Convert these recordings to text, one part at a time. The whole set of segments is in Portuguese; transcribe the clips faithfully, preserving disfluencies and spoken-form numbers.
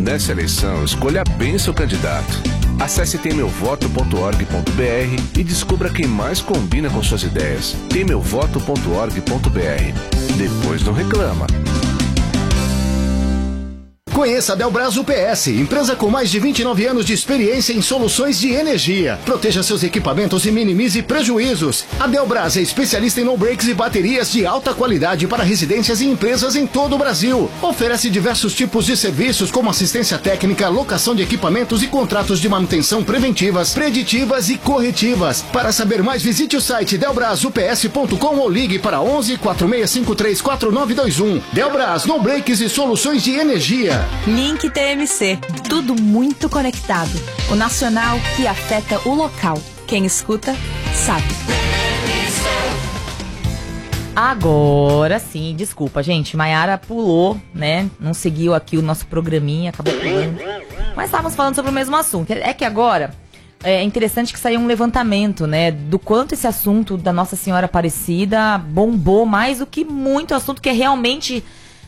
Nessa eleição, escolha bem seu candidato. Acesse tem meu voto ponto org ponto br e descubra quem mais combina com suas ideias. tem meu voto ponto org ponto br. Depois não reclama. Conheça a Delbras U P S, empresa com mais de vinte e nove anos de experiência em soluções de energia. Proteja seus equipamentos e minimize prejuízos. A Delbras é especialista em no-breaks e baterias de alta qualidade para residências e empresas em todo o Brasil. Oferece diversos tipos de serviços como assistência técnica, locação de equipamentos e contratos de manutenção preventivas, preditivas e corretivas. Para saber mais, visite o site delbras u p s ponto com ou ligue para onze, quatro seis cinco três, quatro nove dois um. Delbras, no-breaks e soluções de energia. Link T M C, tudo muito conectado. O nacional que afeta o local. Quem escuta, sabe. Agora sim, desculpa, gente. Maiara pulou, né? Não seguiu aqui o nosso programinha, acabou pulando. Mas estávamos falando sobre o mesmo assunto. É que agora é interessante que saiu um levantamento, né? Do quanto esse assunto da Nossa Senhora Aparecida bombou mais do que muito assunto que é realmente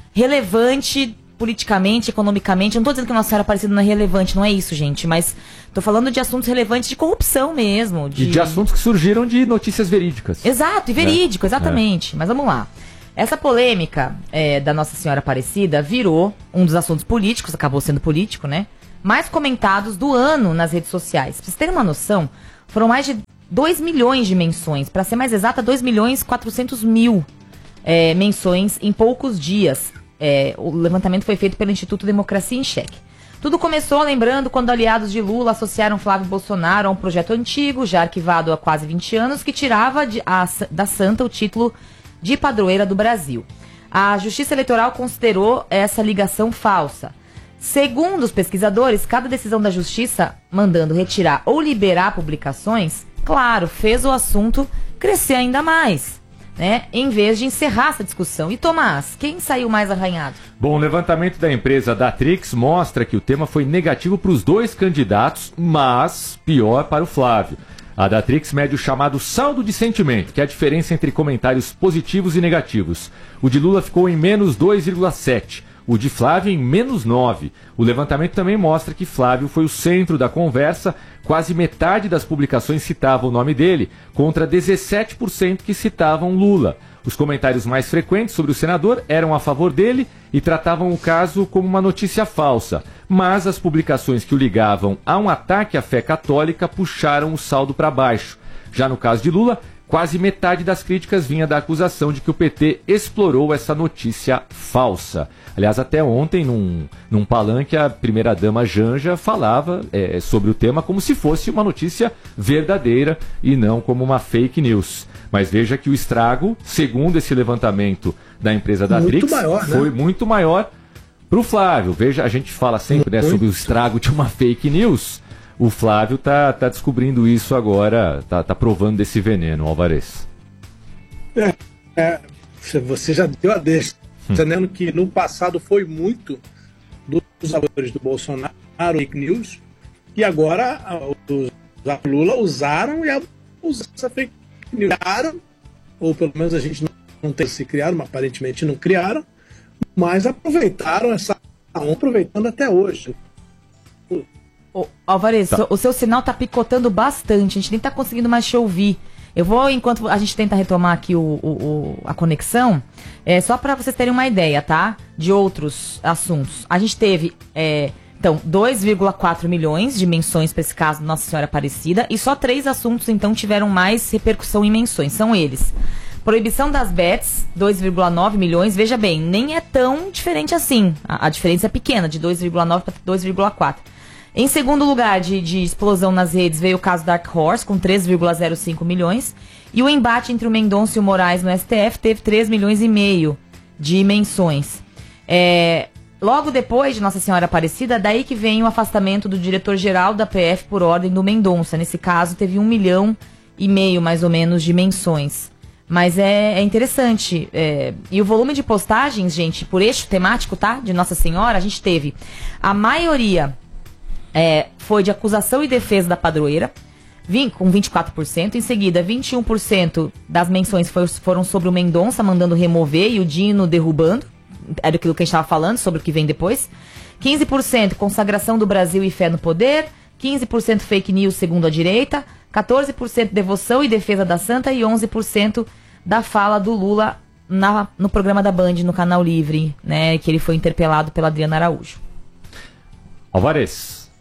relevante politicamente, economicamente. Eu não tô dizendo que Nossa Senhora Aparecida não é relevante, não é isso, gente, mas tô falando de assuntos relevantes de corrupção mesmo. De... E de assuntos que surgiram de notícias verídicas. Exato, e verídico, é. exatamente. É. Mas vamos lá. Essa polêmica é, da Nossa Senhora Aparecida virou um dos assuntos políticos, acabou sendo político, né? Mais comentados do ano nas redes sociais. Pra vocês terem uma noção, foram mais de dois milhões de menções. Pra ser mais exata, dois milhões e quatrocentos mil é, menções em poucos dias. É, o levantamento foi feito pelo Instituto Democracia em Cheque. Tudo começou, lembrando, quando aliados de Lula associaram Flávio Bolsonaro a um projeto antigo, já arquivado há quase vinte anos, que tirava de, a, da Santa o título de padroeira do Brasil. A Justiça Eleitoral considerou essa ligação falsa. Segundo os pesquisadores, cada decisão da Justiça mandando retirar ou liberar publicações, claro, fez o assunto crescer ainda mais, né, em vez de encerrar essa discussão. E Tomás, quem saiu mais arranhado? Bom, o levantamento da empresa Datrix mostra que o tema foi negativo para os dois candidatos, mas pior para o Flávio. A Datrix mede o chamado saldo de sentimento, que é a diferença entre comentários positivos e negativos. O de Lula ficou em menos dois vírgula sete, o de Flávio em menos nove. O levantamento também mostra que Flávio foi o centro da conversa, quase metade das publicações citavam o nome dele, contra dezessete por cento que citavam Lula. Os comentários mais frequentes sobre o senador eram a favor dele e tratavam o caso como uma notícia falsa, mas as publicações que o ligavam a um ataque à fé católica puxaram o saldo para baixo. Já no caso de Lula, quase metade das críticas vinha da acusação de que o P T explorou essa notícia falsa. Aliás, até ontem, num, num palanque, a primeira-dama Janja falava é, sobre o tema como se fosse uma notícia verdadeira e não como uma fake news. Mas veja que o estrago, segundo esse levantamento da empresa Datrix, muito maior, né? Foi muito maior para o Flávio. Veja, a gente fala sempre, né, sobre o estrago de uma fake news. O Flávio tá, tá descobrindo isso agora, tá, tá provando desse veneno, Alvarez. É, é, você já deu a deixa, hum. dizendo que no passado foi muito dos apoiadores do Bolsonaro, fake news, e agora os Lula usaram e usaram essa fake news, ou pelo menos a gente não, não tem se criaram, mas aparentemente não criaram, mas aproveitaram essa aproveitando até hoje. Ô, Alvarez, tá. O seu sinal tá picotando bastante, a gente nem tá conseguindo mais te ouvir. Eu vou, enquanto a gente tenta retomar aqui o, o, o, a conexão, é, só para vocês terem uma ideia, tá? De outros assuntos. A gente teve, é, então, dois vírgula quatro milhões de menções para esse caso do Nossa Senhora Aparecida, e só três assuntos, então, tiveram mais repercussão em menções. São eles: proibição das bets, dois vírgula nove milhões. Veja bem, nem é tão diferente assim. A, a diferença é pequena, de dois vírgula nove para dois vírgula quatro. Em segundo lugar de, de explosão nas redes veio o caso Dark Horse, com três vírgula zero cinco milhões. E o embate entre o Mendonça e o Moraes no S T F teve três milhões e meio de menções. É, logo depois de Nossa Senhora Aparecida, daí que vem o afastamento do diretor-geral da P F por ordem do Mendonça. Nesse caso, teve um milhão e meio, mais ou menos, de menções. Mas é, é interessante. É, e o volume de postagens, gente, por eixo temático, tá? De Nossa Senhora, a gente teve a maioria... É, foi de acusação e defesa da padroeira, com vinte e quatro por cento. Em seguida, vinte e um por cento das menções foi, foram sobre o Mendonça mandando remover e o Dino derrubando, era aquilo que a gente estava falando, sobre o que vem depois. quinze por cento consagração do Brasil e fé no poder, quinze por cento fake news segundo a direita, quatorze por cento devoção e defesa da santa e onze por cento da fala do Lula na, no programa da Band, no Canal Livre, né, que ele foi interpelado pela Adriana Araújo. Alvarez.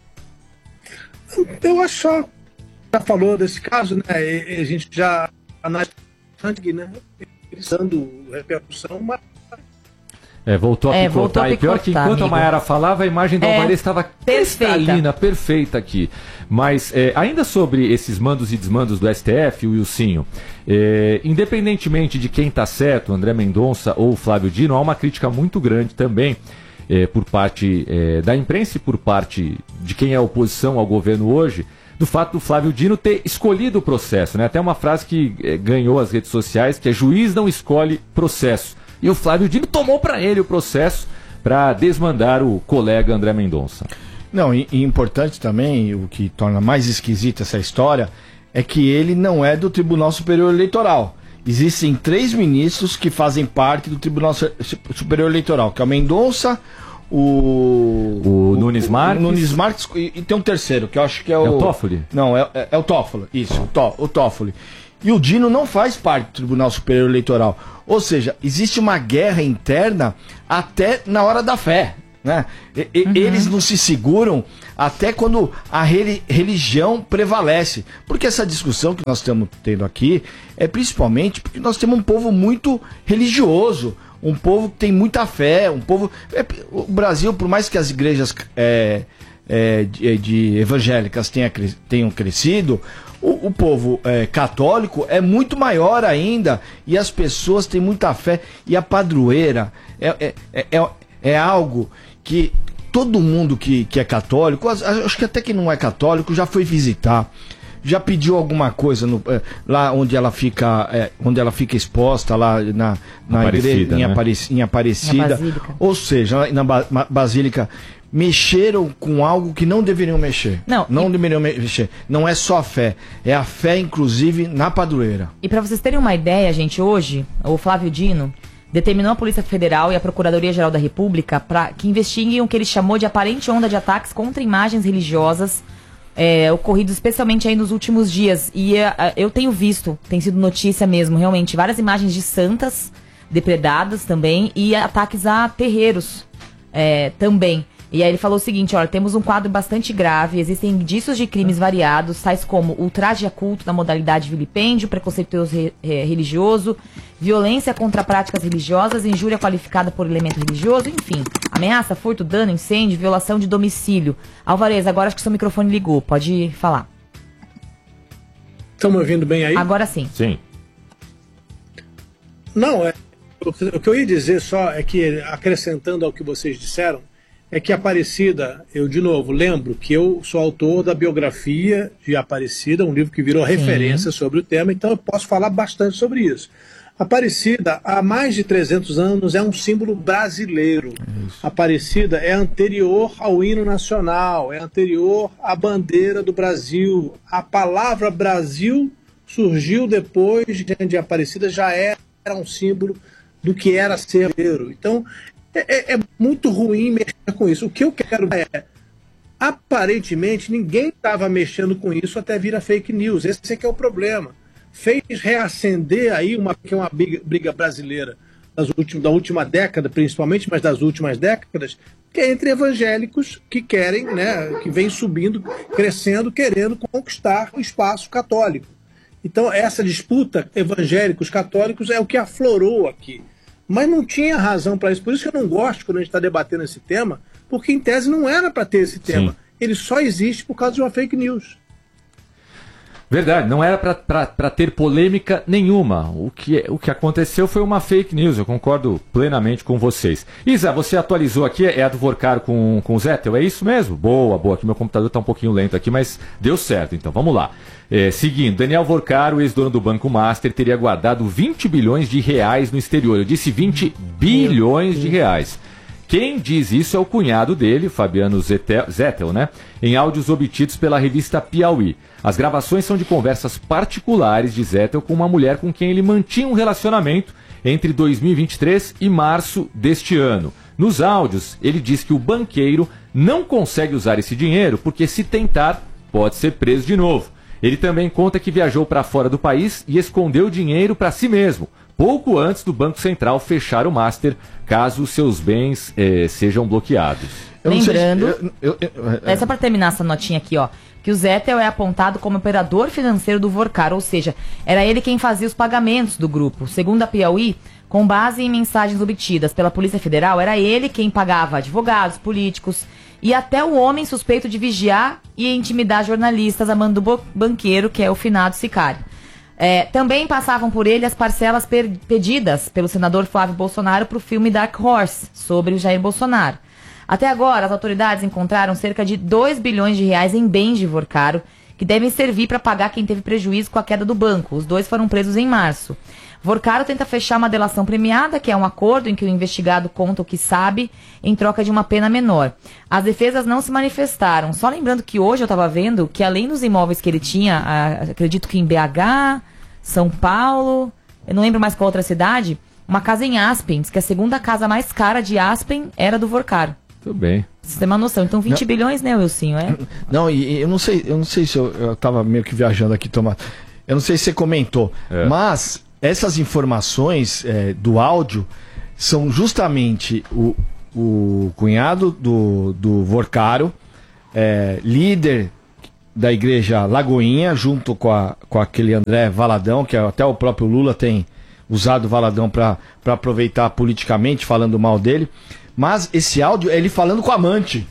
Eu acho só, já falou desse caso, né, a gente já analisou bastante, né, pensando repercussão, mas É, voltou a É, picotar. voltou a E pior picotar, que enquanto amigo. a Mayara falava, a imagem da É, Alvarez estava perfeita. cristalina, perfeita aqui. Mas é, ainda sobre esses mandos e desmandos do S T F, o Wilsinho, é, independentemente de quem está certo, André Mendonça ou Flávio Dino, há uma crítica muito grande também é, por parte é, da imprensa e por parte de quem é oposição ao governo hoje, do fato do Flávio Dino ter escolhido o processo, né? Até uma frase que é, ganhou as redes sociais, que é: juiz não escolhe processo. E o Flávio Dino tomou para ele o processo para desmandar o colega André Mendonça. Não, e, e importante também, o que torna mais esquisita essa história, é que ele não é do Tribunal Superior Eleitoral. Existem três ministros que fazem parte do Tribunal Superior Eleitoral, que é o Mendonça, o... O Nunes Marques. O Nunes Marques e, e tem um terceiro, que eu acho que é o... É o Toffoli? Não, é, é, é o Toffoli, isso, o, to, o Toffoli. E o Dino não faz parte do Tribunal Superior Eleitoral. Ou seja, existe uma guerra interna até na hora da fé, né? E, e, uhum. Eles não se seguram até quando a re, religião prevalece. Porque essa discussão que nós estamos tendo aqui é principalmente porque nós temos um povo muito religioso, um povo que tem muita fé, um povo... É, o Brasil, por mais que as igrejas é, é, de, de evangélicas tenha, tenham crescido... O, o povo é, católico é muito maior ainda e as pessoas têm muita fé. E a padroeira é, é, é, é algo que todo mundo que, que é católico, acho que até quem não é católico, já foi visitar, já pediu alguma coisa no, é, lá onde ela fica, é, onde ela fica exposta, lá na, na igreja, em, né? Aparec, em Aparecida. Ou seja, na ba, Basílica. Mexeram com algo que não deveriam mexer. Não, não e... deveriam mexer. Não é só a fé, é a fé, inclusive, na padroeira. E para vocês terem uma ideia, gente, hoje, o Flávio Dino determinou a Polícia Federal e a Procuradoria-Geral da República para que investiguem o que ele chamou de aparente onda de ataques contra imagens religiosas é, ocorridos especialmente aí nos últimos dias. E uh, eu tenho visto, tem sido notícia mesmo, realmente, várias imagens de santas depredadas também e ataques a terreiros é, também. E aí ele falou o seguinte, olha, temos um quadro bastante grave, existem indícios de crimes variados, tais como ultraje a culto na modalidade vilipêndio, preconceituoso re, re, religioso, violência contra práticas religiosas, injúria qualificada por elemento religioso, enfim, ameaça, furto, dano, incêndio, violação de domicílio. Alvarez, agora acho que seu microfone ligou, pode falar. Estão me ouvindo bem aí? Agora sim. Sim. Não, é, o que eu ia dizer só é que, acrescentando ao que vocês disseram, é que Aparecida, eu de novo lembro que eu sou autor da biografia de Aparecida, um livro que virou Sim. referência sobre o tema, então eu posso falar bastante sobre isso. Aparecida, há mais de trezentos anos, é um símbolo brasileiro. Isso. Aparecida é anterior ao hino nacional, é anterior à bandeira do Brasil. A palavra Brasil surgiu depois de Aparecida, já era um símbolo do que era ser brasileiro. Então, É, é muito ruim mexer com isso. O que eu quero é, aparentemente, ninguém estava mexendo com isso até vir a fake news. Esse é que é o problema. Fez reacender aí uma, que é uma briga, briga brasileira das últimas, da última década, principalmente, mas das últimas décadas, que é entre evangélicos que querem, né, que vem subindo, crescendo, querendo conquistar o espaço católico. Então, essa disputa evangélicos-católicos é o que aflorou aqui. Mas não tinha razão para isso. Por isso que eu não gosto quando a gente está debatendo esse tema, porque em tese não era para ter esse tema. Sim. Ele só existe por causa de uma fake news. Verdade, não era para ter polêmica nenhuma. O que, o que aconteceu foi uma fake news, eu concordo plenamente com vocês. Isa, você atualizou aqui, é a do Vorcar com, com o Zettel, é isso mesmo? Boa, boa, aqui meu computador está um pouquinho lento aqui, mas deu certo, então vamos lá. É, seguindo, Daniel Vorcar, o ex-dono do Banco Master, teria guardado vinte bilhões de reais no exterior. Eu disse vinte bilhões de reais. Quem diz isso é o cunhado dele, Fabiano Zettel, né? Em áudios obtidos pela revista Piauí. As gravações são de conversas particulares de Zettel com uma mulher com quem ele mantinha um relacionamento entre dois mil e vinte e três e março deste ano. Nos áudios, ele diz que o banqueiro não consegue usar esse dinheiro porque, se tentar, pode ser preso de novo. Ele também conta que viajou para fora do país e escondeu o dinheiro para si mesmo, pouco antes do Banco Central fechar o master, caso seus bens eh, sejam bloqueados. Lembrando, eu, eu, eu, eu, é só para terminar essa notinha aqui, ó, que o Zettel é apontado como operador financeiro do Vorcar, ou seja, era ele quem fazia os pagamentos do grupo. Segundo a Piauí, com base em mensagens obtidas pela Polícia Federal, era ele quem pagava advogados, políticos e até o homem suspeito de vigiar e intimidar jornalistas a mando do banqueiro, que é o finado sicário. É, também passavam por ele as parcelas per- pedidas pelo senador Flávio Bolsonaro para o filme Dark Horse, sobre o Jair Bolsonaro. Até agora, as autoridades encontraram cerca de dois bilhões de reais em bens de Vorcaro, que devem servir para pagar quem teve prejuízo com a queda do banco. Os dois foram presos em março. Vorcaro tenta fechar uma delação premiada, que é um acordo em que o investigado conta o que sabe em troca de uma pena menor. As defesas não se manifestaram. Só lembrando que hoje eu estava vendo que, além dos imóveis que ele tinha, a, acredito que em B H, São Paulo, eu não lembro mais qual outra cidade, uma casa em Aspen, que a segunda casa mais cara de Aspen era do Vorcaro. Tudo bem. Você tem uma noção. Então vinte não. bilhões, né, Wilsinho? É? Não, e, e eu não sei, eu não sei se eu, eu tava meio que viajando aqui, Tomás. Eu não sei se você comentou, é. mas essas informações é, do áudio são justamente o, o cunhado do, do Vorcaro, é, líder da igreja Lagoinha, junto com, a, com aquele André Valadão, que até o próprio Lula tem usado o Valadão para aproveitar politicamente, falando mal dele. Mas esse áudio é ele falando com a amante.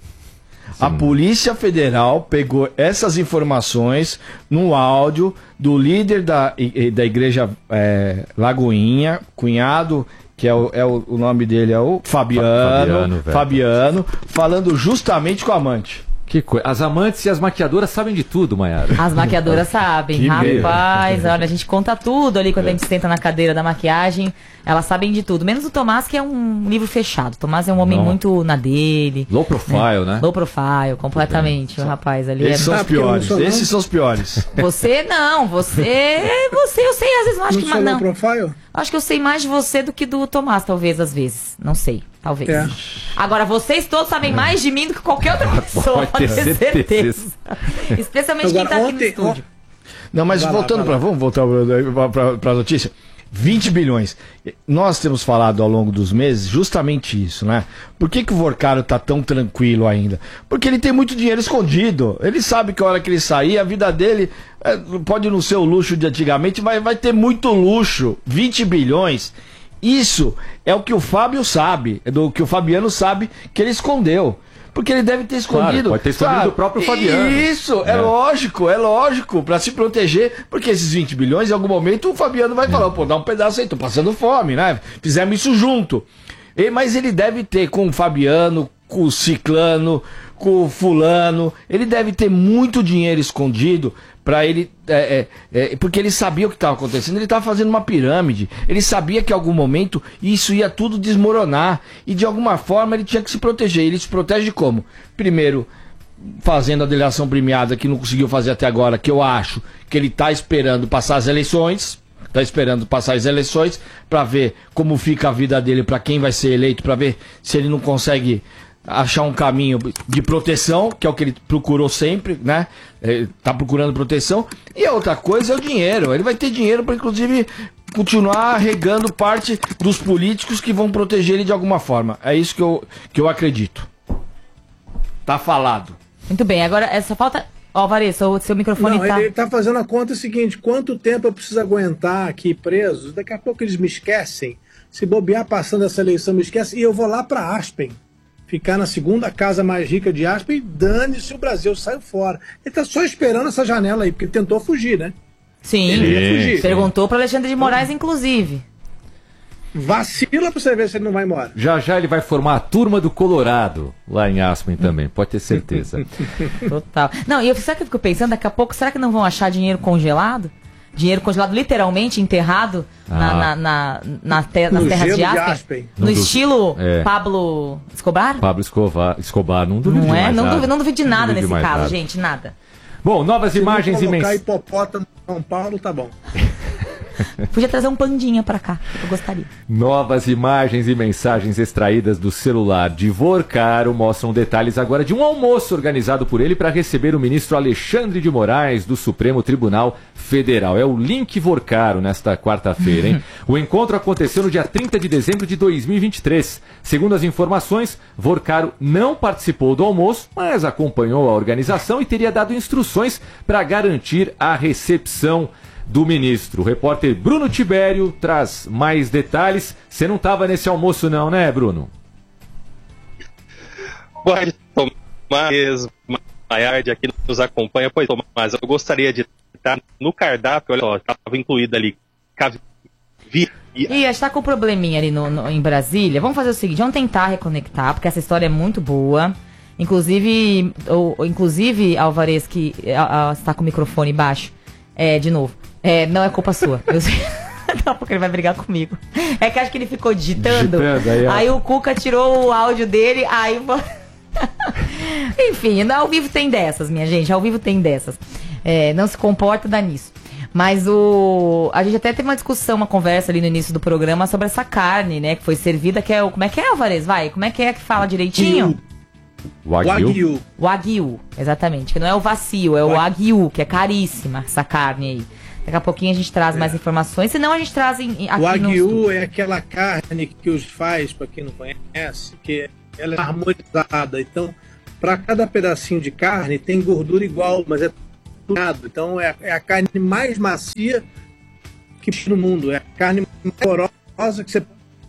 Sim. A Polícia Federal pegou essas informações no áudio do líder da, da igreja é, Lagoinha, cunhado, que é, o, é o, o nome dele é o Fabiano, Fabiano, Fabiano, falando justamente com a amante. Que coisa. As amantes e as maquiadoras sabem de tudo, Mayara. As maquiadoras sabem. Que Rapaz, olha, a gente conta tudo ali quando é. a gente senta na cadeira da maquiagem. Elas sabem de tudo. Menos o Tomás, que é um livro fechado. O Tomás é um homem Não. muito na dele. Low profile, né? né? Low profile, completamente. O rapaz ali. Esses é... são os piores. Esses são os piores. Você não, você. Você, eu sei, às vezes não acho não que mais. Não. Low profile? Acho que eu sei mais de você do que do Tomás, talvez, às vezes. Não sei, talvez. É. Agora, vocês todos sabem mais de mim do que qualquer outra pessoa, pode, pode ter certeza. certeza. Especialmente Agora, quem tá ontem, aqui no estúdio. Não, mas vai voltando para. Vamos voltar para a notícia. vinte bilhões. Nós temos falado ao longo dos meses justamente isso, né? Por que, que o Vorcaro tá tão tranquilo ainda? Porque ele tem muito dinheiro escondido. Ele sabe que a hora que ele sair, a vida dele é, pode não ser o luxo de antigamente, mas vai ter muito luxo. vinte bilhões. Isso é o que o Fábio sabe, é do que o Fabiano sabe que ele escondeu. Porque ele deve ter escondido. Claro, pode ter escondido sabe? do próprio Fabiano. Isso, é, é lógico, é lógico, pra se proteger, porque esses vinte bilhões, em algum momento, o Fabiano vai falar, pô, dá um pedaço aí, tô passando fome, né? Fizemos isso junto. E, mas ele deve ter com o Fabiano, com o Ciclano, com o Fulano, ele deve ter muito dinheiro escondido para ele, é, é, é, porque ele sabia o que estava acontecendo, ele estava fazendo uma pirâmide, ele sabia que em algum momento isso ia tudo desmoronar, e de alguma forma ele tinha que se proteger. Ele se protege como? Primeiro, fazendo a delação premiada, que não conseguiu fazer até agora, que eu acho que ele está esperando passar as eleições, está esperando passar as eleições para ver como fica a vida dele, para quem vai ser eleito, para ver se ele não consegue achar um caminho de proteção, que é o que ele procurou sempre, né? Ele tá procurando proteção. E a outra coisa é o dinheiro. Ele vai ter dinheiro para, inclusive, continuar regando parte dos políticos que vão proteger ele de alguma forma. É isso que eu, que eu acredito. Tá falado. Muito bem, agora é, só falta... Ó, Varese, o seu microfone não, tá... ele tá fazendo a conta seguinte: quanto tempo eu preciso aguentar aqui preso? Daqui a pouco eles me esquecem. Se bobear passando essa eleição, me esquecem. E eu vou lá para Aspen. Ficar na segunda casa mais rica de Aspen, dane-se o Brasil, saiu fora. Ele tá só esperando essa janela aí, porque ele tentou fugir, né? Sim, ele ia fugir. Perguntou para Alexandre de Moraes, inclusive. Vacila pra você ver se ele não vai embora. Já já ele vai formar a turma do Colorado, lá em Aspen também, pode ter certeza. Total. Não, e eu, sabe o que eu fico pensando? Daqui a pouco, será que não vão achar dinheiro congelado? Dinheiro congelado, literalmente enterrado ah. na, na, na, na te, nas no terras de Aspen. de Aspen. No não estilo é. Pablo Escobar? Pablo Escobar, Escobar não duvido Não é? mais Não nada. duvido, não duvido de nada não nesse caso, nada. gente, nada. Bom, novas Se imagens e mensagens. mensagens. Hipopótamo em São Paulo, tá bom. Podia trazer um pandinha pra cá, eu gostaria. Novas imagens e mensagens extraídas do celular de Vorcaro mostram detalhes agora de um almoço organizado por ele para receber o ministro Alexandre de Moraes do Supremo Tribunal Federal. É o Link Vorcaro nesta quarta-feira, hein? O encontro aconteceu no dia trinta de dezembro de dois mil e vinte e três. Segundo as informações, Vorcaro não participou do almoço, mas acompanhou a organização e teria dado instruções para garantir a recepção do ministro. O repórter Bruno Tibério traz mais detalhes. Você não estava nesse almoço não, né, Bruno? Pode tomar mesmo. Maiard aqui nos acompanha. Pois, Tomás, eu gostaria de estar no cardápio. Olha só, estava incluído ali caviar. Ih, está com um probleminha ali no, no, em Brasília. Vamos fazer o seguinte, vamos tentar reconectar, porque essa história é muito boa. Inclusive, ou, inclusive Alvarez, que está com o microfone baixo, é, de novo, é, não é culpa sua. Eu sei. Não, porque ele vai brigar comigo. É que acho que ele ficou digitando, digitando aí, aí o Cuca tirou o áudio dele, aí... Enfim, ao vivo tem dessas, minha gente, ao vivo tem dessas. É, não se comporta, dá nisso. Mas o... a gente até teve uma discussão, uma conversa ali no início do programa sobre essa carne, né, que foi servida, que é o... Como é que é, Alvarez? Vai, como é que é que fala direitinho? Wagyu. Wagyu, exatamente. Que não é o vacilo, é o Wagyu, que é caríssima essa carne aí. Daqui a pouquinho a gente traz é. mais informações, senão a gente traz em, aqui o Wagyu no é aquela carne que os faz, para quem não conhece, que ela é harmonizada. Então, para cada pedacinho de carne tem gordura igual, mas é tudo. Então, é, é a carne mais macia que no mundo. É a carne mais porosa que você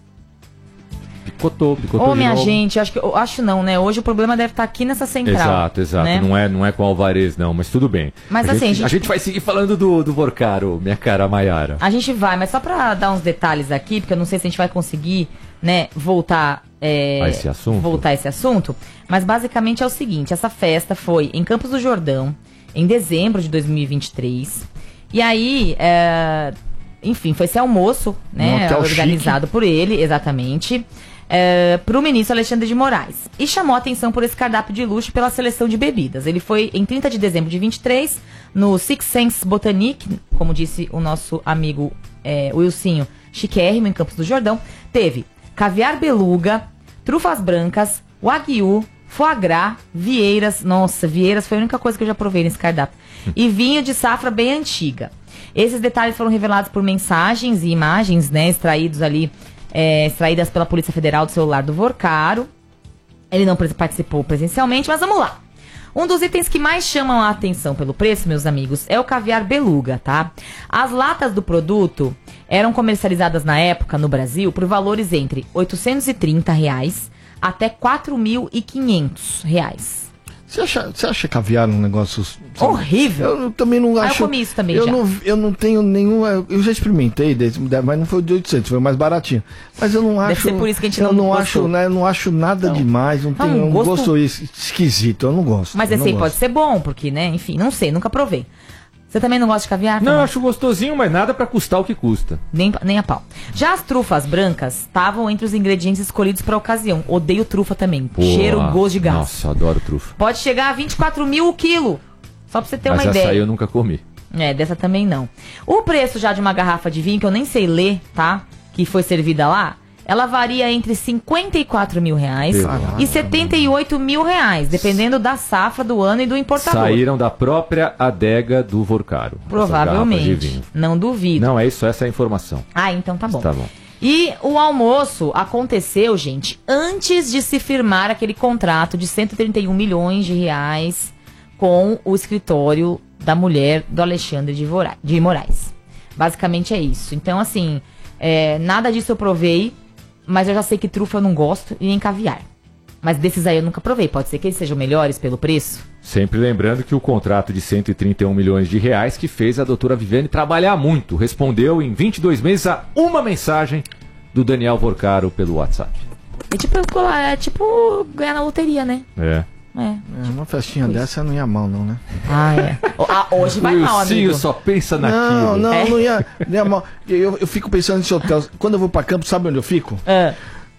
Picotou, picotou. Ô, de minha novo. gente, acho que eu acho não, né? Hoje o problema deve estar aqui nessa central. Exato, exato. Né? Não, é, não é com o Alvarez, não, mas tudo bem. Mas a assim, gente, a gente... a gente vai seguir falando do, do Vorcaro, minha cara Maiara. A gente vai, mas só pra dar uns detalhes aqui, porque eu não sei se a gente vai conseguir, né, voltar, é, a esse assunto. voltar a esse assunto. Mas basicamente é o seguinte, essa festa foi em Campos do Jordão, em dezembro de dois mil e vinte e três. E aí, é, enfim, foi esse almoço, né, um organizado chique. por ele, exatamente. É, para o ministro Alexandre de Moraes. E chamou a atenção por esse cardápio de luxo pela seleção de bebidas. Ele foi em trinta de dezembro de vinte e três, no Six Sense Botanique, como disse o nosso amigo é, Wilsinho, chiquérrimo, em Campos do Jordão. Teve caviar beluga, trufas brancas, wagyu, foie gras, vieiras. Nossa, vieiras foi a única coisa que eu já provei nesse cardápio. E vinho de safra bem antiga. Esses detalhes foram revelados por mensagens e imagens, né, extraídos ali É, extraídas pela Polícia Federal do celular do Vorcaro. Ele não participou presencialmente, mas vamos lá. Um dos itens que mais chamam a atenção pelo preço, meus amigos, é o caviar beluga, tá? As latas do produto eram comercializadas na época no Brasil por valores entre oitocentos e trinta reais até quatro mil e quinhentos reais. Você acha, você acha caviar um negócio... sabe? Horrível. Eu, eu também não acho... Ah, eu comi isso também eu já. Não, eu não tenho nenhum... Eu já experimentei, desse, mas não foi de oitocentos, foi mais baratinho. Mas eu não acho... Deve ser por isso que a gente eu não não gostou. acho, né, eu não acho nada Não. demais, não Ah, tem um um gosto- gosto es- esquisito, eu não gosto. Mas eu esse não aí pode gosto. ser bom, porque, né, enfim, não sei, nunca provei. Você também não gosta de caviar? Não, eu Tomás? acho gostosinho, mas nada pra custar o que custa. Nem, nem a pau. Já as trufas brancas estavam entre os ingredientes escolhidos para a ocasião. Odeio trufa também. Pô, Cheiro, gosto de gás. Nossa, eu adoro trufa. Pode chegar a vinte e quatro mil o quilo. Só pra você ter Mas uma essa ideia. aí eu nunca comi. É, dessa também não. O preço já de uma garrafa de vinho, que eu nem sei ler, tá? Que foi servida lá, ela varia entre cinquenta e quatro mil reais Caraca, e setenta e oito mil reais, dependendo da safra do ano e do importador. Saíram da própria adega do Vorcaro. essas garrafas de Provavelmente. vinho. Não duvido. Não, é isso, essa é a informação. Ah, então tá bom. Tá bom. E o almoço aconteceu, gente, antes de se firmar aquele contrato de cento e trinta e um milhões de reais com o escritório da mulher do Alexandre de, Vora- de Moraes. Basicamente é isso. Então, assim, é, nada disso eu provei, mas eu já sei que trufa eu não gosto e nem caviar. Mas desses aí eu nunca provei. Pode ser que eles sejam melhores pelo preço? Sempre lembrando que o contrato de cento e trinta e um milhões de reais que fez a doutora Viviane trabalhar muito. Respondeu em vinte e dois meses a uma mensagem do Daniel Vorcaro pelo WhatsApp. É tipo, é tipo ganhar na loteria, né? É. É. É, uma festinha dessa não ia mal, não, né? Ah, é. Ah, hoje vai o mal, Wilsinho amigo. só pensa naquilo. Não, não, É? não ia, não ia mal. Eu, eu fico pensando nesse hotel. Quando eu vou pra campo, sabe onde eu fico? É.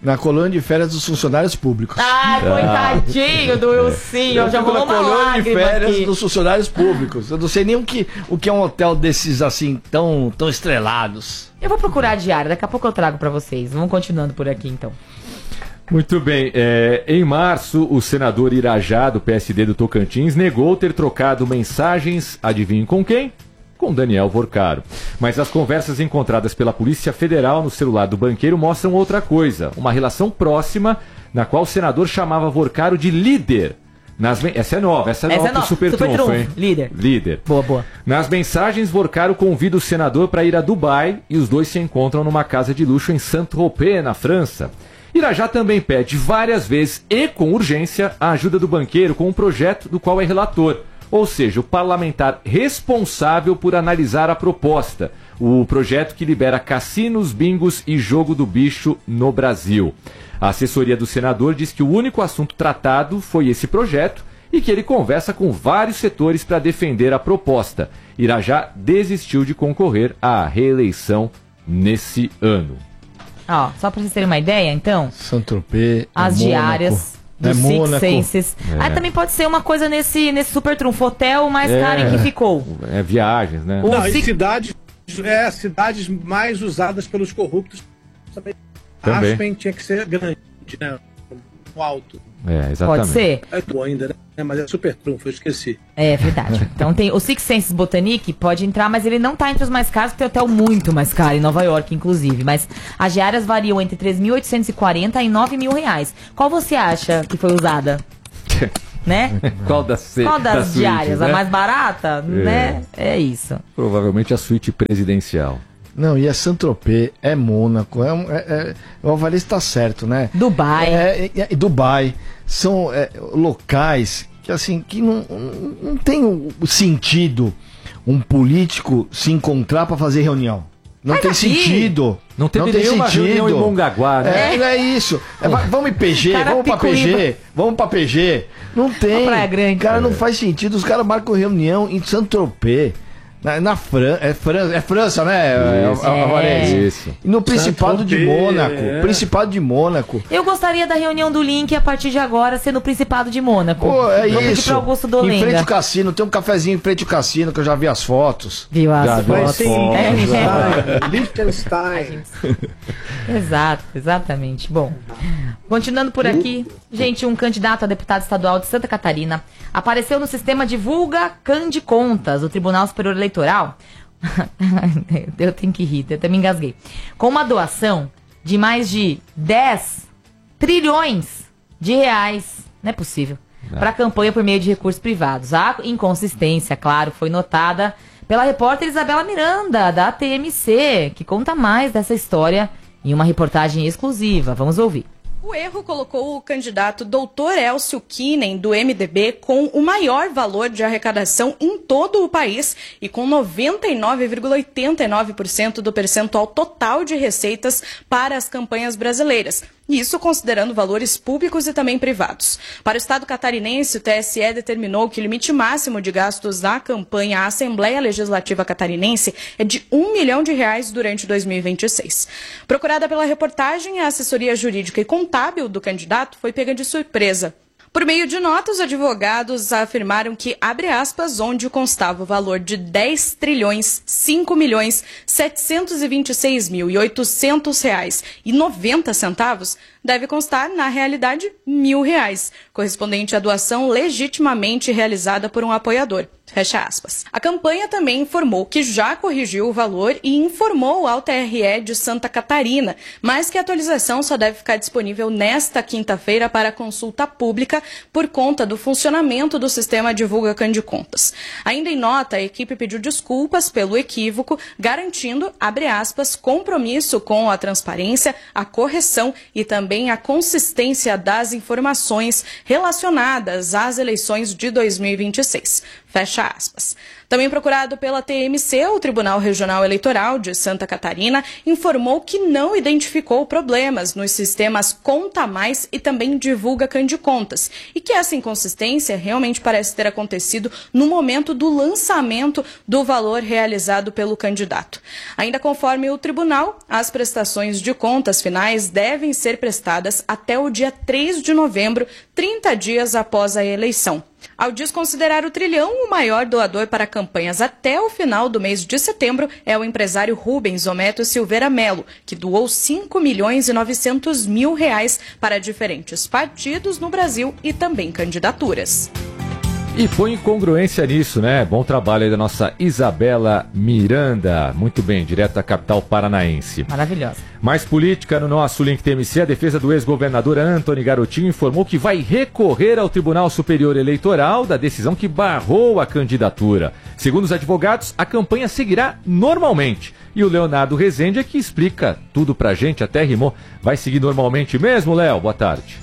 Na colônia de férias dos funcionários públicos. Ai, coitadinho do Wilsinho, já rolou uma colônia de férias aqui. dos funcionários públicos. Eu não sei nem o que, o que é um hotel desses assim, tão, tão estrelados. Eu vou procurar a diária, daqui a pouco eu trago pra vocês. Vamos continuando por aqui, então. Muito bem. É, em março, o senador Irajá, do P S D do Tocantins, negou ter trocado mensagens, adivinhem com quem? Com Daniel Vorcaro. Mas as conversas encontradas pela Polícia Federal no celular do banqueiro mostram outra coisa. Uma relação próxima, na qual o senador chamava Vorcaro de líder. Nas men... Essa é nova, essa é Essa nova é pro nova. Super, Super Trunfo, Trunfo, hein? líder. Líder. Boa, boa. Nas mensagens, Vorcaro convida o senador para ir a Dubai e os dois se encontram numa casa de luxo em Saint-Tropez, na França. Irajá também pede várias vezes e com urgência a ajuda do banqueiro com um projeto do qual é relator. Ou seja, o parlamentar responsável por analisar a proposta, o projeto que libera cassinos, bingos e jogo do bicho no Brasil. A assessoria do senador diz que o único assunto tratado foi esse projeto e que ele conversa com vários setores para defender a proposta. Irajá desistiu de concorrer à reeleição nesse ano. Ó, só pra vocês terem uma ideia, então, Saint-Tropez, as Mônaco. diárias do É Six Mônaco. Senses. É. Aí também pode ser uma coisa nesse, nesse Super Trunfo, hotel mais É. caro em que ficou. É viagens, né? O Não, e Six- cidades, é, cidades mais usadas pelos corruptos também. Também. Aspen tinha que ser grande, né? No alto. É, exatamente. Pode ser? É bom ainda, né? Mas é super trunfo, eu esqueci. É verdade. Então tem o Six Senses Botanique, pode entrar, mas ele não tá entre os mais caros, porque tem hotel muito mais caro, em Nova York, inclusive. Mas as diárias variam entre três mil oitocentos e quarenta e nove mil reais. Qual você acha que foi usada? Né? Qual das, se- Qual das, suítes, diárias? né? A mais barata? Né? É isso. Provavelmente a suíte presidencial. Não, e é Saint-Tropez, é Mônaco, é, um- é, é, o Alvarez está certo, né? Dubai. É, é, é, Dubai. São é, locais que, assim, que não, não, não tem o o sentido um político se encontrar para fazer reunião. Não Mas tem aqui- sentido. Não teve nenhuma reunião em Mongaguá, né? É, não é isso. É, va- vamos em P G, vamos pra P Carapicuíba. G, vamos pra P G. Não tem. Praia Grande. Cara, não faz sentido. Os caras marcam reunião em Saint-Tropez. Na, na Fran é, Fran é França, né? Isso. Al- Alvarez? É. Isso. E no Principado de Saint-Tropez, Mônaco. é. Principado de Mônaco. Eu gostaria da reunião do Link a partir de agora ser no Principado de Mônaco. Pô, é Vamos pedir isso. pro Augusto Em frente Dolenga. ao cassino, tem um cafezinho em frente ao cassino que eu já vi as fotos. Viu as Já vi Vai umas ser fotos. É. Liechtenstein. Exato, exatamente. Bom, continuando por aqui, gente, um candidato a deputado estadual de Santa Catarina apareceu no sistema Divulga Cande Contas, do Tribunal Superior Eleitoral. Eu tenho que rir, eu até me engasguei. Com uma doação de mais de dez trilhões de reais, não é possível, para a campanha por meio de recursos privados. A inconsistência, claro, foi notada pela repórter Isabela Miranda, da T M C, que conta mais dessa história em uma reportagem exclusiva. Vamos ouvir. O erro colocou o candidato doutor Elcio Kinen, do M D B, com o maior valor de arrecadação em todo o país e com noventa e nove vírgula oitenta e nove por cento do percentual total de receitas para as campanhas brasileiras. Isso considerando valores públicos e também privados. Para o Estado catarinense, o T S E determinou que o limite máximo de gastos da campanha à Assembleia Legislativa Catarinense é de um milhão de reais durante dois mil e vinte e seis. Procurada pela reportagem, a assessoria jurídica e contábil do candidato foi pega de surpresa. Por meio de notas, os advogados afirmaram que, abre aspas, onde constava o valor de dez trilhões, cinco milhões, setecentos e vinte e seis mil e oitocentos reais e noventa centavos, deve constar, na realidade, mil reais, correspondente à doação legitimamente realizada por um apoiador. Fecha aspas. A campanha também informou que já corrigiu o valor e informou ao T R E de Santa Catarina, mas que a atualização só deve ficar disponível nesta quinta-feira para consulta pública por conta do funcionamento do sistema Divulga Cande Contas. Ainda em nota, a equipe pediu desculpas pelo equívoco, garantindo, abre aspas, compromisso com a transparência, a correção e também a consistência das informações relacionadas às eleições de dois mil e vinte e seis. Fecha aspas. Também procurado pela T M C, o Tribunal Regional Eleitoral de Santa Catarina informou que não identificou problemas nos sistemas Conta Mais e também Divulga Candicontas, e que essa inconsistência realmente parece ter acontecido no momento do lançamento do valor realizado pelo candidato. Ainda conforme o tribunal, as prestações de contas finais devem ser prestadas até o dia três de novembro, trinta dias após a eleição. Ao desconsiderar o trilhão, o maior doador para campanhas até o final do mês de setembro é o empresário Rubens Ometo Silveira Melo, que doou cinco milhões e novecentos mil reais para diferentes partidos no Brasil e também candidaturas. E põe incongruência nisso, né? Bom trabalho aí da nossa Isabela Miranda. Muito bem, direto da capital paranaense. Maravilhosa. Mais política no nosso Link T M C. A defesa do ex-governador Antony Garotinho informou que vai recorrer ao Tribunal Superior Eleitoral da decisão que barrou a candidatura. Segundo os advogados, a campanha seguirá normalmente. E o Leonardo Rezende é que explica tudo pra gente, até rimou. Vai seguir normalmente mesmo, Léo? Boa tarde.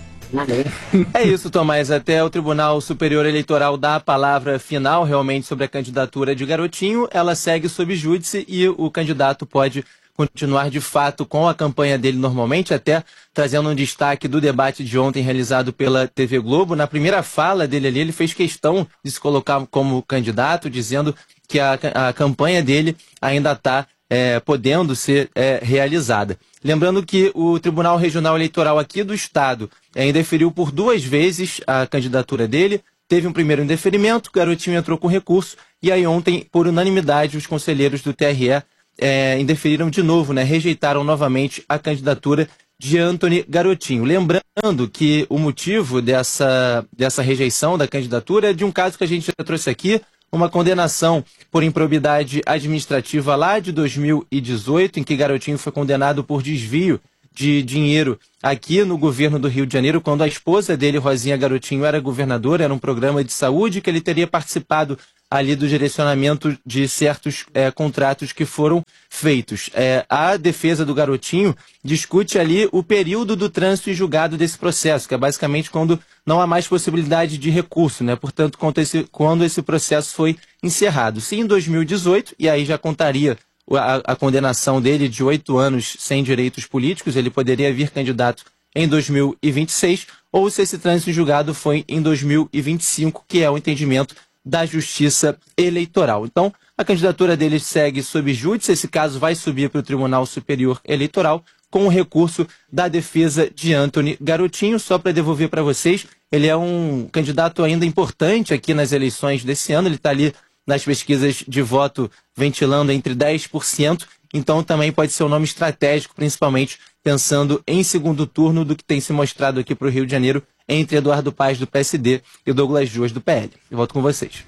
É isso, Tomás. Até o Tribunal Superior Eleitoral dá a palavra final realmente sobre a candidatura de Garotinho. Ela segue sob júdice e o candidato pode continuar de fato com a campanha dele normalmente, até trazendo um destaque do debate de ontem realizado pela T V Globo. Na primeira fala dele ali, ele fez questão de se colocar como candidato, dizendo que a, a campanha dele ainda está É, podendo ser é, realizada. Lembrando que o Tribunal Regional Eleitoral aqui do Estado é, indeferiu por duas vezes a candidatura dele, teve um primeiro indeferimento, o Garotinho entrou com recurso, e aí ontem, por unanimidade, os conselheiros do T R E é, indeferiram de novo, né, rejeitaram novamente a candidatura de Antony Garotinho. Lembrando que o motivo dessa, dessa rejeição da candidatura é de um caso que a gente já trouxe aqui, uma condenação por improbidade administrativa lá de dois mil e dezoito, em que Garotinho foi condenado por desvio de dinheiro aqui no governo do Rio de Janeiro, quando a esposa dele, Rosinha Garotinho, era governadora, era um programa de saúde que ele teria participado ali do direcionamento de certos é, contratos que foram feitos. É, a defesa do Garotinho discute ali o período do trânsito e julgado desse processo, que é basicamente quando não há mais possibilidade de recurso, né? Portanto, quando esse, quando esse processo foi encerrado. Se em dois mil e dezoito, e aí já contaria a, a condenação dele de oito anos sem direitos políticos, ele poderia vir candidato em dois mil e vinte e seis, ou se esse trânsito julgado foi em dois mil e vinte e cinco, que é o entendimento da Justiça Eleitoral. Então, a candidatura dele segue sob júdice, esse caso vai subir para o Tribunal Superior Eleitoral com o recurso da defesa de Antony Garotinho. Só para devolver para vocês, ele é um candidato ainda importante aqui nas eleições desse ano, ele está ali nas pesquisas de voto ventilando entre dez por cento, então também pode ser um nome estratégico, principalmente pensando em segundo turno do que tem se mostrado aqui para o Rio de Janeiro entre Eduardo Paes, do P S D, e Douglas Duas, do P L. Eu volto com vocês.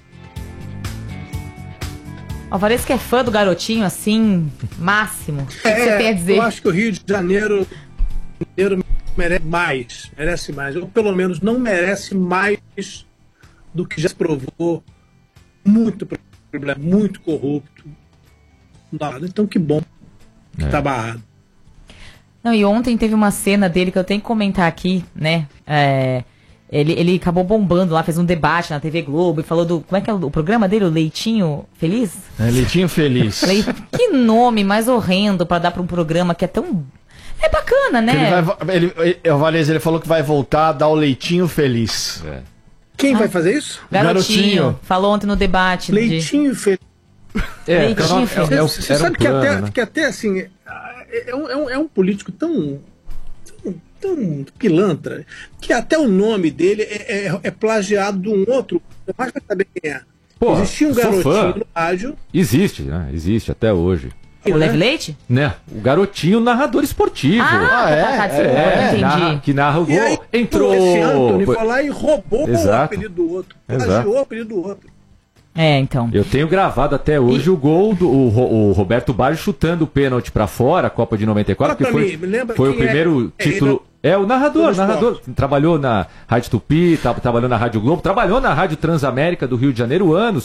Alvarez, que é fã do Garotinho, assim, máximo. O que é, você tem a dizer? Eu acho que o Rio de Janeiro, Janeiro merece mais, merece mais. Ou pelo menos não merece mais do que já se provou. Muito problema, muito corrupto. Então que bom que está é. barrado. Não, e ontem teve uma cena dele que eu tenho que comentar aqui, né? É, ele, ele acabou bombando lá, fez um debate na T V Globo e falou do... Como é que é o, o programa dele? O Leitinho Feliz? É, Leitinho Feliz. Falei, que nome mais horrendo pra dar pra um programa que é tão... É bacana, né? Ele vai, ele, ele, o Valese, ele falou que vai voltar a dar o Leitinho Feliz. É. Quem ah, vai fazer isso? Garotinho. Garotinho. Falou ontem no debate. Leitinho de... Feliz. É, Leitinho Feliz. É, é, é, Você sabe um que, plano, até, né? que até assim... É um, é, um, é um político tão, tão, tão pilantra que até o nome dele é, é, é plagiado de um outro. Mas vai saber quem é. Pô, existia um garotinho no rádio. Existe, né? Existe até hoje. O Leve Leite? Né? O Garotinho, narrador esportivo. Ah, ah é? Tá, tá, é, é, narra, que narra o gol. Aí, entrou. Esse Antony foi lá e roubou Exato. o apelido do outro. Plagiou o apelido do outro. É, então. Eu tenho gravado até hoje e... o gol do o, o Roberto Baggio chutando o pênalti pra fora, a Copa de noventa e quatro, que foi, foi o primeiro é? título. É, o narrador, narrador. Trabalhou na Rádio Tupi, trabalhou na Rádio Globo, trabalhou na Rádio Transamérica do Rio de Janeiro anos.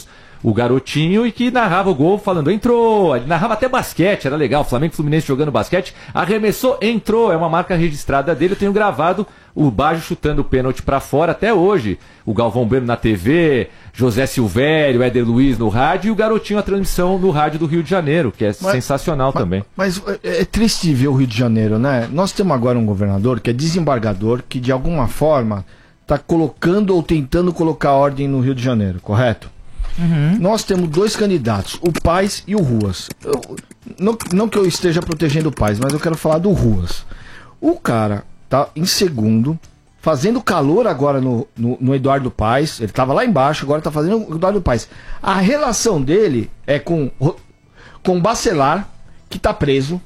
o garotinho e que narrava o gol falando, entrou, ele narrava até basquete, era legal, Flamengo e Fluminense jogando basquete, arremessou, entrou, é uma marca registrada dele, eu tenho gravado o Baggio chutando o pênalti pra fora até hoje, o Galvão Bueno na T V, José Silvério, Éder Luiz no rádio e o garotinho a transmissão no rádio do Rio de Janeiro, que é mas, sensacional mas, também. Mas é, é triste ver o Rio de Janeiro, né? Nós temos agora um governador que é desembargador, que de alguma forma está colocando ou tentando colocar ordem no Rio de Janeiro, correto? Uhum. Nós temos dois candidatos, o Paes e o Ruas. Eu, não, não que eu esteja protegendo o Paes, mas eu quero falar do Ruas. O cara tá em segundo, fazendo calor agora no, no, no Eduardo Paes. Ele estava lá embaixo, agora está fazendo o Eduardo Paes. A relação dele é com, com o Bacelar, que está preso,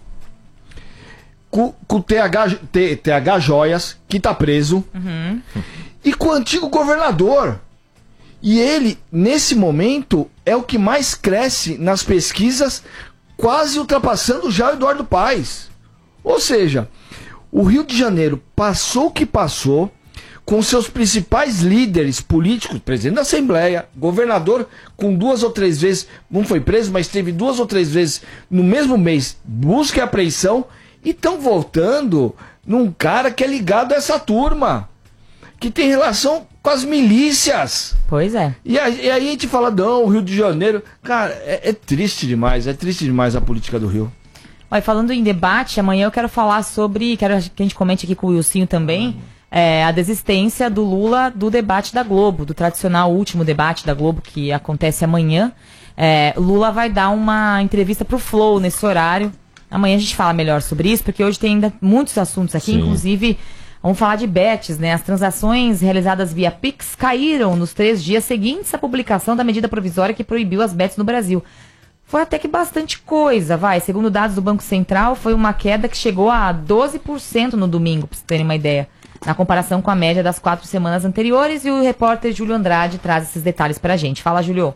com, com o T H, T, T H Joias, que está preso, uhum. e com o antigo governador. E ele, nesse momento, é o que mais cresce nas pesquisas, quase ultrapassando já o Eduardo Paes. Ou seja, o Rio de Janeiro passou o que passou, com seus principais líderes políticos, presidente da Assembleia, governador, com duas ou três vezes, não foi preso, mas teve duas ou três vezes no mesmo mês, busca e apreensão, e estão voltando num cara que é ligado a essa turma, que tem relação com as milícias. Pois é. E aí, e aí a gente fala, não, o Rio de Janeiro... Cara, é, é triste demais, é triste demais a política do Rio. Olha, falando em debate, amanhã eu quero falar sobre, quero que a gente comente aqui com o Wilsinho também, é, a desistência do Lula do debate da Globo, do tradicional último debate da Globo que acontece amanhã. É, Lula vai dar uma entrevista pro Flow nesse horário. Amanhã a gente fala melhor sobre isso, porque hoje tem ainda muitos assuntos aqui, Sim. inclusive... Vamos falar de bets, né? As transações realizadas via Pix caíram nos três dias seguintes à publicação da medida provisória que proibiu as bets no Brasil. Foi até que bastante coisa, vai. Segundo dados do Banco Central, foi uma queda que chegou a doze por cento no domingo, para vocês terem uma ideia, na comparação com a média das quatro semanas anteriores. E o repórter Júlio Andrade traz esses detalhes para a gente. Fala, Júlio.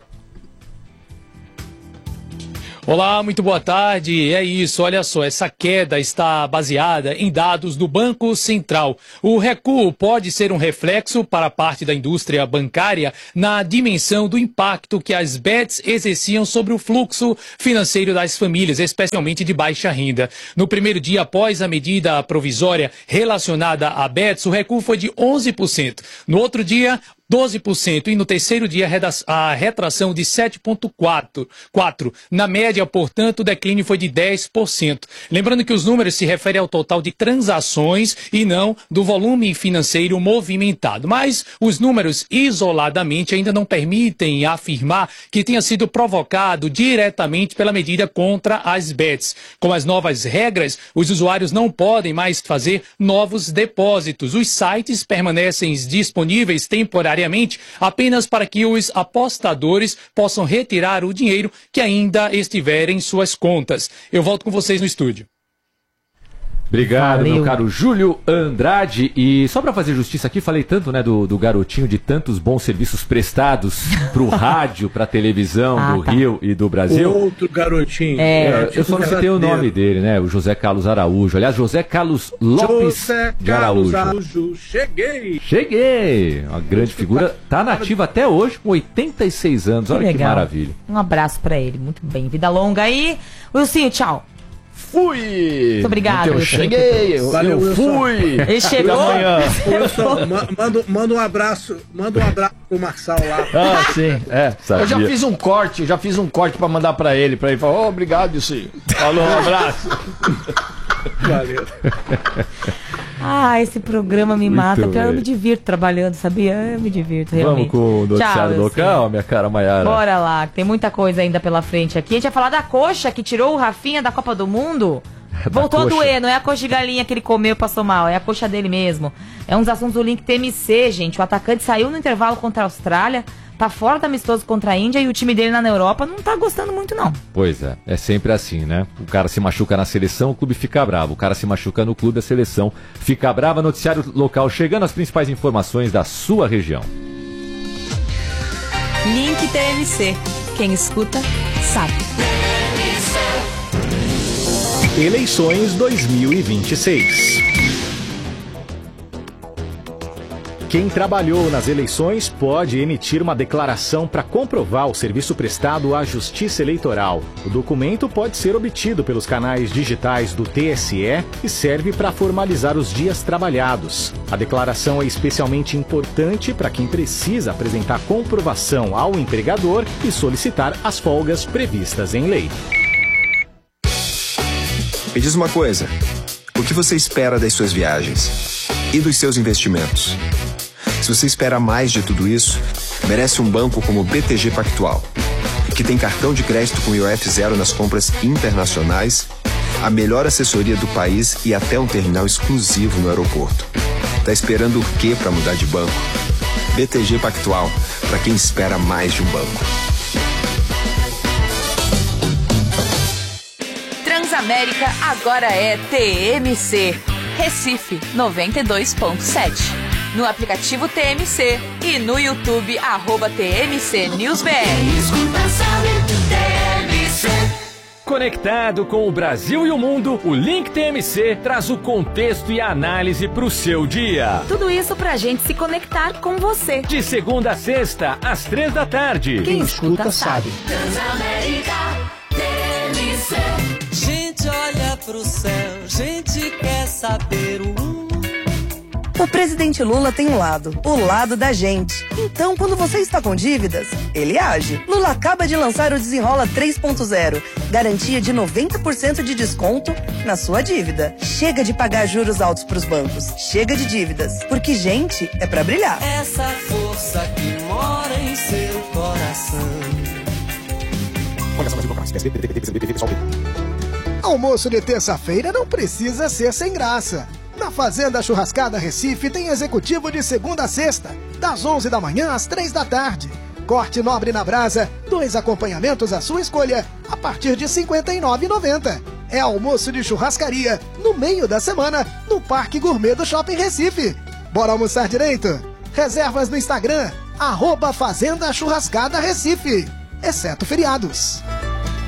Olá, muito boa tarde. É isso, olha só, essa queda está baseada em dados do Banco Central. O recuo pode ser um reflexo para a parte da indústria bancária na dimensão do impacto que as bets exerciam sobre o fluxo financeiro das famílias, especialmente de baixa renda. No primeiro dia após a medida provisória relacionada a bets, o recuo foi de onze por cento. No outro dia, doze por cento, e no terceiro dia a retração de sete vírgula quatro por cento. Na média, portanto, o declínio foi de dez por cento. Lembrando que os números se referem ao total de transações e não do volume financeiro movimentado. Mas os números isoladamente ainda não permitem afirmar que tenha sido provocado diretamente pela medida contra as bets. Com as novas regras, os usuários não podem mais fazer novos depósitos. Os sites permanecem disponíveis temporariamente apenas para que os apostadores possam retirar o dinheiro que ainda estiver em suas contas. Eu volto com vocês no estúdio. Obrigado, Valeu. meu caro Júlio Andrade. E só para fazer justiça aqui, falei tanto, né, do, do garotinho, de tantos bons serviços prestados pro rádio, pra televisão ah, do tá. Rio e do Brasil. Outro garotinho. É, É, eu só não citei o nome dele, né? O José Carlos Araújo. Aliás, José Carlos Lopes José de Araújo. Carlos Araújo. Cheguei! Cheguei! Uma grande figura. Tá nativa até hoje, com oitenta e seis anos. Olha que, que maravilha. Um abraço pra ele. Muito bem. Vida longa aí. Wilson, tchau. Fui! Muito obrigado. Eu cheguei, eu, Valeu, eu Wilson. fui! Ele chegou. Wilson, ma- manda, manda um abraço, manda um abraço pro Marçal lá. Ah, sim, é. Sabia. Eu já fiz um corte, eu já fiz um corte pra mandar pra ele, pra ele falar, oh, obrigado, Wilson. Falou, um abraço. Valeu. Ah, esse programa me Muito mata, porque eu bem. me divirto trabalhando, sabia? Eu me divirto, Vamos realmente. com o noticiário Tchau, local, minha cara Maiara. Bora lá, que tem muita coisa ainda pela frente aqui. A gente vai falar da coxa que tirou o Rafinha da Copa do Mundo. Da Voltou coxa. a doer, não é a coxa de galinha que ele comeu e passou mal, é a coxa dele mesmo. É um dos assuntos do Link T M C, gente. O atacante saiu no intervalo contra a Austrália, tá fora do amistoso contra a Índia e o time dele lá na Europa não tá gostando muito, não. Pois é, é sempre assim, né? O cara se machuca na seleção, o clube fica bravo. O cara se machuca no clube, a seleção fica brava. Noticiário local chegando, as principais informações da sua região. Link T M C. Quem escuta, sabe. Eleições dois mil e vinte e seis. Quem trabalhou nas eleições pode emitir uma declaração para comprovar o serviço prestado à Justiça Eleitoral. O documento pode ser obtido pelos canais digitais do T S E e serve para formalizar os dias trabalhados. A declaração é especialmente importante para quem precisa apresentar comprovação ao empregador e solicitar as folgas previstas em lei. Me diz uma coisa, o que você espera das suas viagens e dos seus investimentos? Se você espera mais de tudo isso, merece um banco como o B T G Pactual, que tem cartão de crédito com I O F zero nas compras internacionais, a melhor assessoria do país e até um terminal exclusivo no aeroporto. Tá esperando o quê para mudar de banco? B T G Pactual, para quem espera mais de um banco. Transamérica agora é T M C. Recife noventa e dois ponto sete. No aplicativo T M C e no YouTube, arroba T M C News B R. Conectado com o Brasil e o mundo, o Link T M C traz o contexto e a análise para o seu dia. Tudo isso pra gente se conectar com você. De segunda a sexta, às três da tarde. Quem escuta sabe. Transamérica T M C. Gente olha pro céu, gente quer saber o O presidente Lula tem um lado, o lado da gente. Então, quando você está com dívidas, ele age. Lula acaba de lançar o Desenrola três ponto zero. Garantia de noventa por cento de desconto na sua dívida. Chega de pagar juros altos para os bancos. Chega de dívidas. Porque gente é pra brilhar. Essa força que mora em seu coração. Almoço de terça-feira não precisa ser sem graça. Na Fazenda Churrascada Recife tem executivo de segunda a sexta, das onze da manhã às três da tarde. Corte nobre na brasa, dois acompanhamentos à sua escolha, a partir de cinquenta e nove reais e noventa centavos. É almoço de churrascaria, no meio da semana, no Parque Gourmet do Shopping Recife. Bora almoçar direito? Reservas no Instagram, arroba Fazenda Churrascada Recife, exceto feriados.